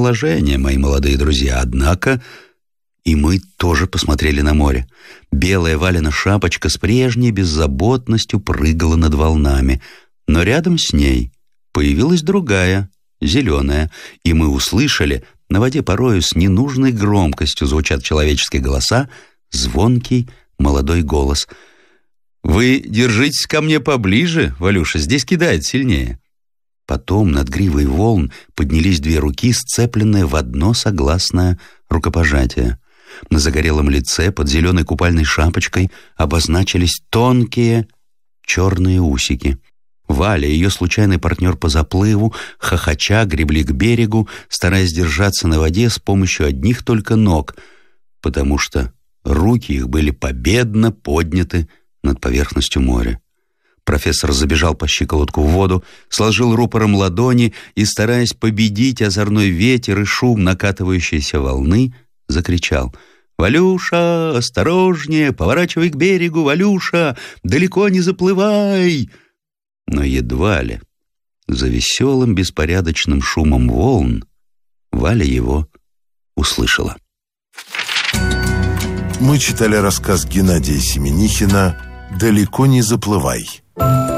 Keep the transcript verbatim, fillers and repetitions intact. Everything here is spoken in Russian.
положение, мои молодые друзья, однако...» И мы тоже посмотрели на море. Белая Валина шапочка с прежней беззаботностью прыгала над волнами. Но рядом с ней появилась другая, зеленая, и мы услышали, на воде порою с ненужной громкостью звучат человеческие голоса, звонкий молодой голос. «Вы держитесь ко мне поближе, Валюша, здесь кидает сильнее». Потом над гривой волн поднялись две руки, сцепленные в одно согласное рукопожатие. На загорелом лице под зеленой купальной шапочкой обозначились тонкие черные усики. Валя и ее случайный партнер по заплыву, хохоча, гребли к берегу, стараясь держаться на воде с помощью одних только ног, потому что руки их были победно подняты над поверхностью моря. Профессор забежал по щиколотку в воду, сложил рупором ладони и, стараясь победить озорной ветер и шум накатывающейся волны, закричал: «Валюша, осторожнее, поворачивай к берегу, Валюша, далеко не заплывай!» Но едва ли за веселым беспорядочным шумом волн Валя его услышала. Мы читали рассказ Геннадия Семенихина «Далеко не заплывай».